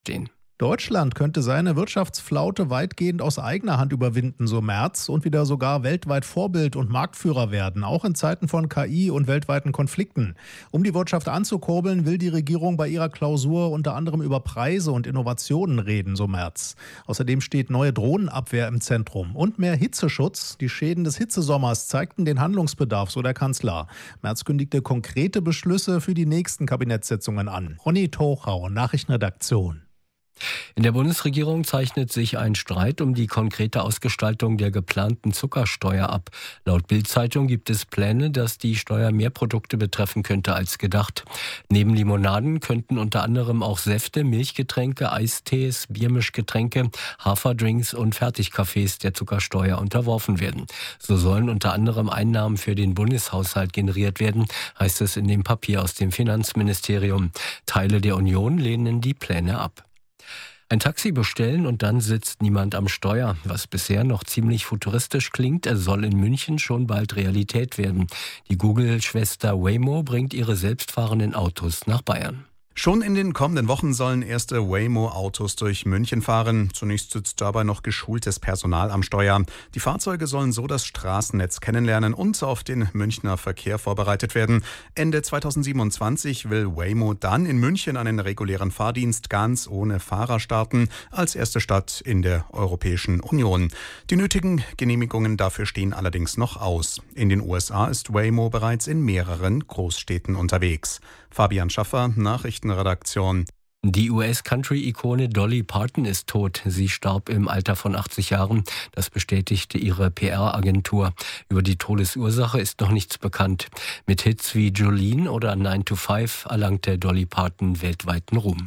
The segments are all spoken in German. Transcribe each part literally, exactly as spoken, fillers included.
stehen. Deutschland könnte seine Wirtschaftsflaute weitgehend aus eigener Hand überwinden, so Merz, und wieder sogar weltweit Vorbild und Marktführer werden, auch in Zeiten von K I und weltweiten Konflikten. Um die Wirtschaft anzukurbeln, will die Regierung bei ihrer Klausur unter anderem über Preise und Innovationen reden, so Merz. Außerdem steht neue Drohnenabwehr im Zentrum und mehr Hitzeschutz. Die Schäden des Hitzesommers zeigten den Handlungsbedarf, so der Kanzler. Merz kündigte konkrete Beschlüsse für die nächsten Kabinettssitzungen an. Ronny Tochau, Nachrichtenredaktion. In der Bundesregierung zeichnet sich ein Streit um die konkrete Ausgestaltung der geplanten Zuckersteuer ab. Laut Bild-Zeitung gibt es Pläne, dass die Steuer mehr Produkte betreffen könnte als gedacht. Neben Limonaden könnten unter anderem auch Säfte, Milchgetränke, Eistees, Biermischgetränke, Haferdrinks und Fertigkaffees der Zuckersteuer unterworfen werden. So sollen unter anderem Einnahmen für den Bundeshaushalt generiert werden, heißt es in dem Papier aus dem Finanzministerium. Teile der Union lehnen die Pläne ab. Ein Taxi bestellen und dann sitzt niemand am Steuer. Was bisher noch ziemlich futuristisch klingt, soll in München schon bald Realität werden. Die Google-Schwester Waymo bringt ihre selbstfahrenden Autos nach Bayern. Schon in den kommenden Wochen sollen erste Waymo-Autos durch München fahren. Zunächst sitzt dabei noch geschultes Personal am Steuer. Die Fahrzeuge sollen so das Straßennetz kennenlernen und auf den Münchner Verkehr vorbereitet werden. Ende zweitausendsiebenundzwanzig will Waymo dann in München einen regulären Fahrdienst ganz ohne Fahrer starten, als erste Stadt in der Europäischen Union. Die nötigen Genehmigungen dafür stehen allerdings noch aus. In den U S A ist Waymo bereits in mehreren Großstädten unterwegs. Fabian Schaffer, Nachrichtenredaktion. Die U S-Country-Ikone Dolly Parton ist tot. Sie starb im Alter von achtzig Jahren. Das bestätigte ihre P R-Agentur. Über die Todesursache ist noch nichts bekannt. Mit Hits wie Jolene oder nine to five erlangte Dolly Parton weltweiten Ruhm.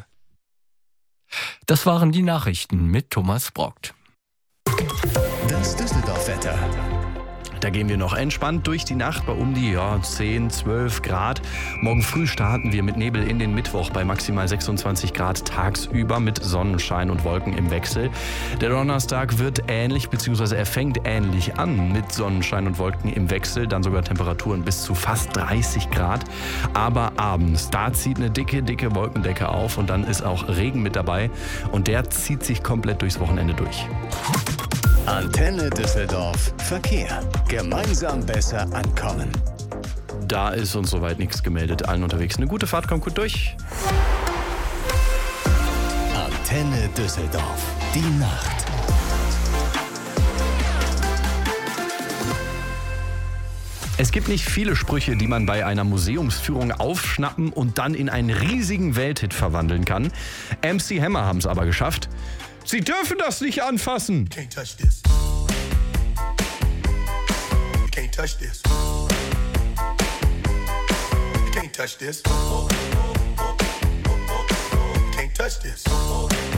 Das waren die Nachrichten mit Thomas Brockt. Das Düsseldorf-Wetter. Da gehen wir noch entspannt durch die Nacht bei um die ja, zehn, zwölf Grad. Morgen früh starten wir mit Nebel in den Mittwoch bei maximal sechsundzwanzig Grad tagsüber mit Sonnenschein und Wolken im Wechsel. Der Donnerstag wird ähnlich, beziehungsweise er fängt ähnlich an mit Sonnenschein und Wolken im Wechsel. Dann sogar Temperaturen bis zu fast dreißig Grad. Aber abends, da zieht eine dicke, dicke Wolkendecke auf und dann ist auch Regen mit dabei. Und der zieht sich komplett durchs Wochenende durch. Antenne Düsseldorf Verkehr. Gemeinsam besser ankommen. Da ist uns soweit nichts gemeldet. Allen unterwegs eine gute Fahrt, kommt gut durch. Antenne Düsseldorf. Die Nacht. Es gibt nicht viele Sprüche, die man bei einer Museumsführung aufschnappen und dann in einen riesigen Welthit verwandeln kann. M C Hammer haben es aber geschafft. Sie dürfen das nicht anfassen. Can't touch this. You can't touch this. You can't touch this. You can't touch this.